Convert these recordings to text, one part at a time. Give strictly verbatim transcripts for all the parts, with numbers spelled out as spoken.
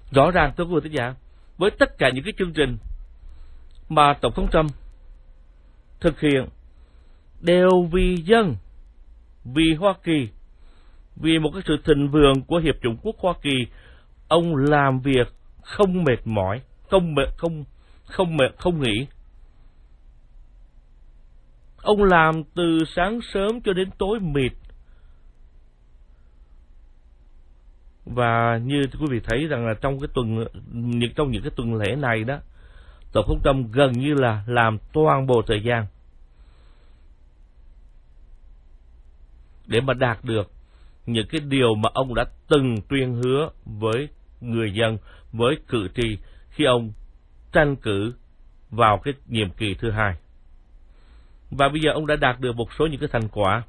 Rõ ràng thưa quý vị thính giả, với tất cả những cái chương trình mà Tổng thống Trump thực hiện đều vì dân, vì Hoa Kỳ, vì một cái sự thịnh vượng của Hiệp chủng quốc Hoa Kỳ. Ông làm việc không mệt mỏi, không mệt, không không mệt, không nghỉ. Ông làm từ sáng sớm cho đến tối mịt. Và như quý vị thấy rằng là trong cái tuần những trong những cái tuần lễ này đó, Tổng thống Trump gần như là làm toàn bộ thời gian để mà đạt được những cái điều mà ông đã từng tuyên hứa với người dân, với cử tri khi ông tranh cử vào cái nhiệm kỳ thứ hai. Và bây giờ ông đã đạt được một số những cái thành quả.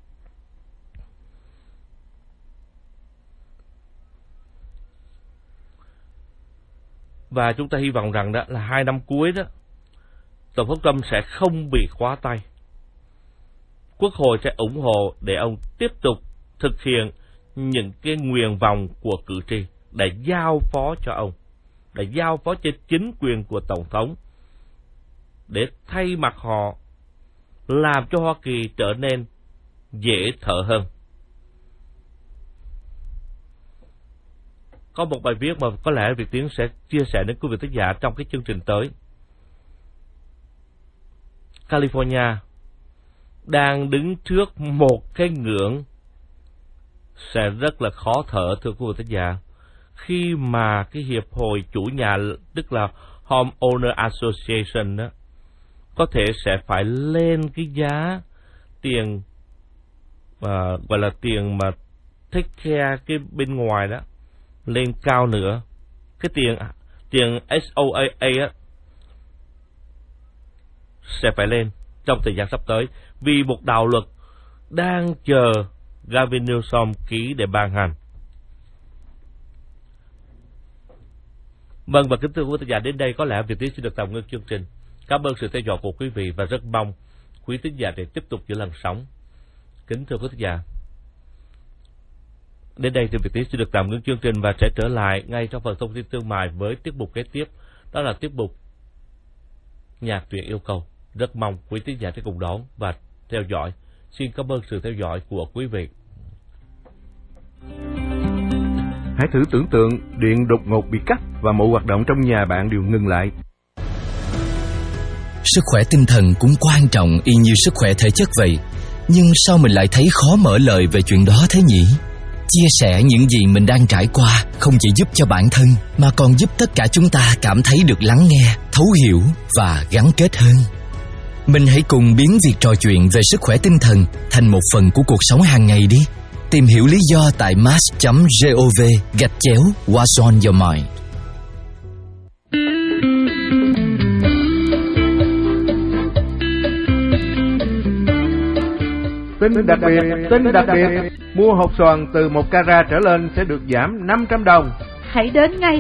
Và chúng ta hy vọng rằng đó là hai năm cuối đó, Tổng thống Trump sẽ không bị khóa tay. Quốc hội sẽ ủng hộ để ông tiếp tục thực hiện những cái nguyện vọng của cử tri, để giao phó cho ông, để giao phó cho chính quyền của Tổng thống, để thay mặt họ làm cho Hoa Kỳ trở nên dễ thở hơn. Có một bài viết mà có lẽ Việt Tiến sẽ chia sẻ đến quý vị thính giả trong cái chương trình tới. California đang đứng trước một cái ngưỡng sẽ rất là khó thở thưa quý vị thính giả, khi mà cái hiệp hội chủ nhà, tức là Homeowner Association đó, có thể sẽ phải lên cái giá tiền uh, gọi là tiền mà take care cái bên ngoài đó lên cao nữa. Cái tiền tiền ét o a á sẽ phải lên trong thời gian sắp tới, vì một đạo luật đang chờ Gavin Newsom ký để ban hành. Vâng, và kính thưa quý thính giả, đến đây có lẽ Việt Tiến sẽ được tạm ngưng chương trình. Cảm ơn sự theo dõi của quý vị và rất mong quý thính giả để tiếp tục giữ làn sóng. Kính thưa quý thính giả, đến đây thì Việt Tiến sẽ được tạm ngưng chương trình và sẽ trở lại ngay trong phần thông tin thương mại với tiết mục kế tiếp, đó là tiết mục Nhạc Truyện Yêu Cầu. Rất mong quý thính giả sẽ cùng đón và theo dõi. Xin cảm ơn sự theo dõi của quý vị. Hãy thử tưởng tượng điện đột ngột bị cắt và mọi hoạt động trong nhà bạn đều ngừng lại. Sức khỏe tinh thần cũng quan trọng y như sức khỏe thể chất vậy. Nhưng sao mình lại thấy khó mở lời về chuyện đó thế nhỉ? Chia sẻ những gì mình đang trải qua không chỉ giúp cho bản thân, mà còn giúp tất cả chúng ta cảm thấy được lắng nghe, thấu hiểu và gắn kết hơn. Mình hãy cùng biến việc trò chuyện về sức khỏe tinh thần thành một phần của cuộc sống hàng ngày đi. Tìm hiểu lý do tại mass chấm gov gạch chéo What's on your mind. Tin đặc biệt, tin đặc biệt, mua hột xoàn từ một carat trở lên sẽ được giảm năm trăm đồng. Hãy đến ngay